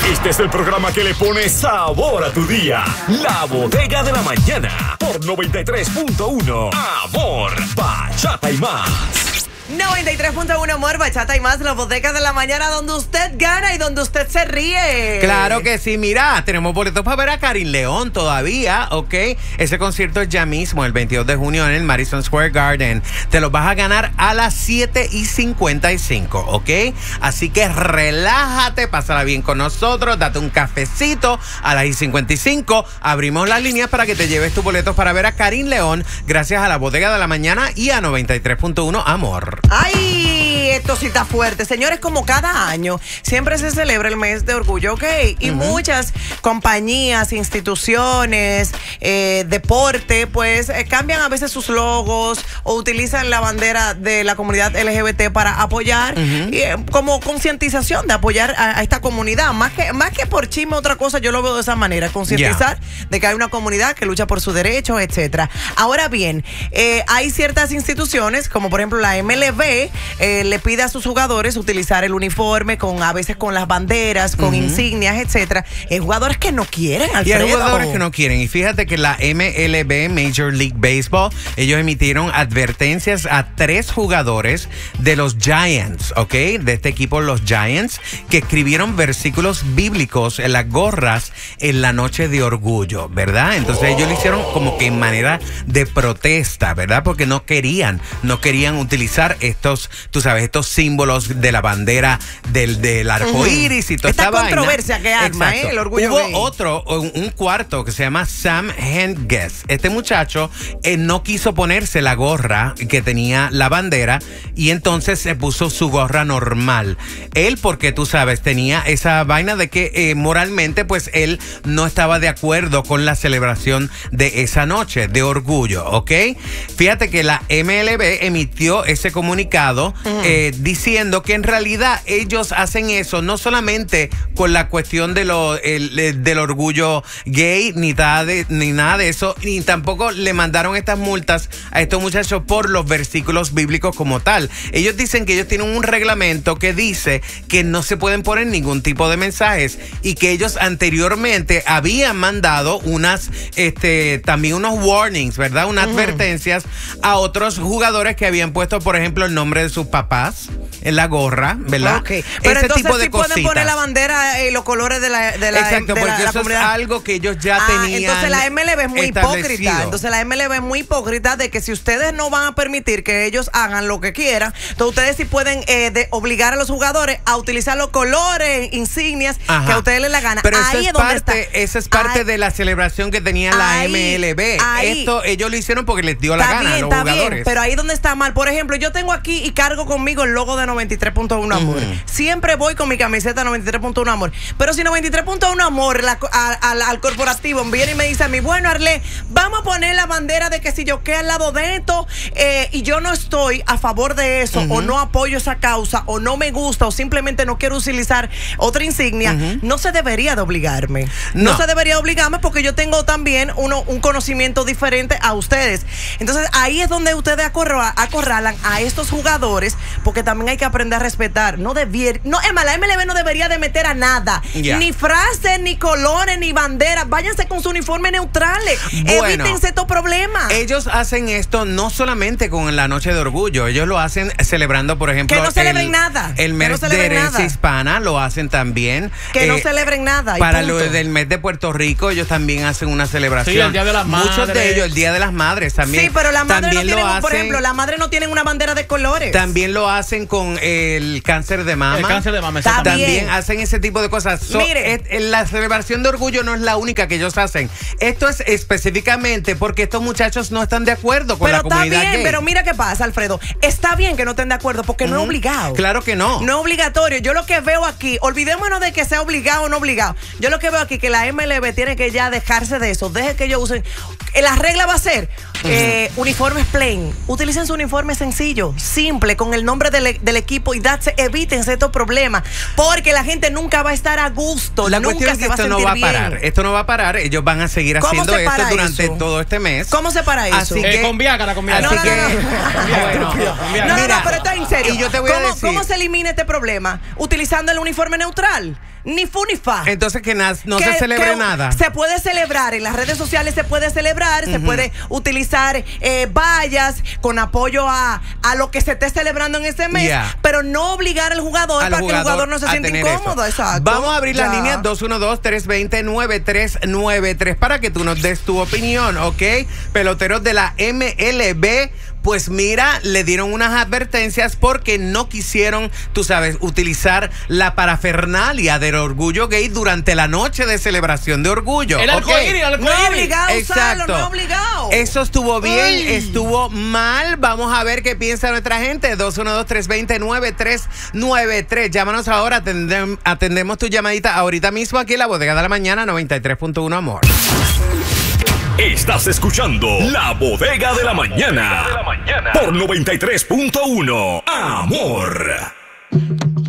Este es el programa que le pone sabor a tu día. La Bodega de la Mañana por 93.1 Amor, Bachata y más. 93.1 Amor, Bachata y más, la Bodega de la Mañana, donde usted gana y donde usted se ríe. Claro que sí, mira, tenemos boletos para ver a Karin León todavía, ¿ok? Ese concierto es ya mismo, el 22 de junio en el Madison Square Garden. Te los vas a ganar a las 7:55, ¿ok? Así que relájate, pásala bien con nosotros, date un cafecito a las 7:55. Abrimos las líneas para que te lleves tus boletos para ver a Karin León, gracias a la Bodega de la Mañana y a 93.1 Amor. ¡Ay! Esto sí está fuerte. Señores, como cada año, siempre se celebra el mes de orgullo gay. Y muchas compañías, instituciones, deporte, pues cambian a veces sus logos o utilizan la bandera de la comunidad LGBT para apoyar, como concientización de apoyar a esta comunidad. Más que por chisme, otra cosa, yo lo veo de esa manera. Concientizar de que hay una comunidad que lucha por sus derechos, etcétera. Ahora bien, hay ciertas instituciones, como por ejemplo la MLB, le pide a sus jugadores utilizar el uniforme a veces con las banderas, con insignias, etcétera. Hay jugadores que no quieren, Alfredo. Y hay jugadores que no quieren. Y fíjate que la MLB, Major League Baseball, ellos emitieron advertencias a 3 jugadores de los Giants, ¿ok? De este equipo, los Giants, que escribieron versículos bíblicos en las gorras en la noche de orgullo, ¿verdad? Entonces ellos lo hicieron como que en manera de protesta, ¿verdad? Porque no querían utilizar estos, tú sabes, estos símbolos de la bandera del arco iris y toda esta controversia vaina. Que arma, el orgullo gay. Hubo otro, un cuarto que se llama Sam Hentges. Este muchacho no quiso ponerse la gorra que tenía la bandera y entonces se puso su gorra normal. Él, porque tú sabes, tenía esa vaina de que moralmente pues él no estaba de acuerdo con la celebración de esa noche de orgullo, ¿ok? Fíjate que la MLB emitió ese comunicado diciendo que en realidad ellos hacen eso no solamente con la cuestión del orgullo gay ni nada de eso, ni tampoco le mandaron estas multas a estos muchachos por los versículos bíblicos como tal. Ellos dicen que ellos tienen un reglamento que dice que no se pueden poner ningún tipo de mensajes y que ellos anteriormente habían mandado también unos warnings, ¿verdad? Unas advertencias a otros jugadores que habían puesto, por ejemplo, el nombre de sus papás en la gorra, ¿verdad? Okay. Pero ese entonces tipo de sí pueden poner la bandera y los colores de la Exacto, de porque la eso comunidad. Es algo que ellos ya tenían. Entonces la MLB es muy establecido. hipócrita. Entonces la MLB es muy hipócrita de que si ustedes no van a permitir que ellos hagan lo que quieran, entonces ustedes sí pueden obligar a los jugadores a utilizar los colores, insignias que a ustedes les la gana. Pero ahí esa es parte de la celebración que tenía la MLB. Esto ellos lo hicieron porque les dio la gana a los jugadores. Bien, pero ahí donde está mal. Por ejemplo, yo tengo aquí y cargo conmigo el logo de 93.1 Amor. Siempre voy con mi camiseta 93.1 Amor. Pero si 93.1 Amor al corporativo viene y me dice a mí, bueno, Arlé, vamos a poner la bandera de que si yo quedo al lado de esto y yo no estoy a favor de eso o no apoyo esa causa o no me gusta o simplemente no quiero utilizar otra insignia, no se debería de obligarme. No se debería de obligarme porque yo tengo también un conocimiento diferente a ustedes. Entonces ahí es donde ustedes acorralan a estos jugadores porque también hay que aprender a respetar. Es más, la MLB no debería de meter a nada. Ni frases, ni colores, ni banderas. Váyanse con su uniforme neutrales. Evítense estos problemas. Ellos hacen esto no solamente con la Noche de Orgullo. Ellos lo hacen celebrando, por ejemplo, que no celebren nada. El mes de herencia hispana lo hacen también. Que no celebren nada. Para lo del mes de Puerto Rico, ellos también hacen una celebración. Sí, el Día de las Madres. Muchos de ellos, el Día de las Madres también. Sí, pero las madres no tienen, por ejemplo, las madres no tienen una bandera de colores. También lo hacen con el cáncer de mama. El cáncer de mama, también hacen ese tipo de cosas. Mire, la celebración de orgullo no es la única que ellos hacen. Esto es específicamente porque estos muchachos no están de acuerdo con la comunidad está bien, gay. Pero mira qué pasa, Alfredo. Está bien que no estén de acuerdo porque no es obligado. Claro que no. No es obligatorio. Yo lo que veo aquí, olvidémonos de que sea obligado o no obligado. Yo lo que veo aquí que la MLB tiene que ya dejarse de eso. Deje que ellos usen. La regla va a ser uniformes plain. Utilicen su uniforme sencillo, simple, con el nombre del equipo y evítense estos problemas. Porque la gente nunca va a estar a gusto. La nunca cuestión es que esto no va a parar. Esto no va a parar. Ellos van a seguir haciendo esto durante todo este mes. ¿Cómo se para eso? Así que, con Viagra. No, pero esto es en serio. Y yo te voy a decir, ¿Cómo se elimina este problema? Utilizando el uniforme neutral. ni fu ni fa. Entonces que no se celebre nada. Se puede celebrar, en las redes sociales se puede celebrar, se puede utilizar vallas con apoyo a lo que se esté celebrando en ese mes, pero no obligar al jugador para que el jugador no se sienta incómodo. Exacto. Vamos a abrir la línea 212-320-9393 para que tú nos des tu opinión, ¿ok? Peloteros de la MLB, pues mira, le dieron unas advertencias porque no quisieron, tú sabes, utilizar la parafernalia del orgullo gay durante la noche de celebración de orgullo. No es obligado usarlo, no es obligado. Eso estuvo bien, estuvo mal. Vamos a ver qué piensa nuestra gente. 212-320-9393. Llámanos ahora, atendemos tu llamadita ahorita mismo aquí en la Bodega de la Mañana 93.1 Amor. Estás escuchando La Bodega de la Mañana por 93.1 Amor.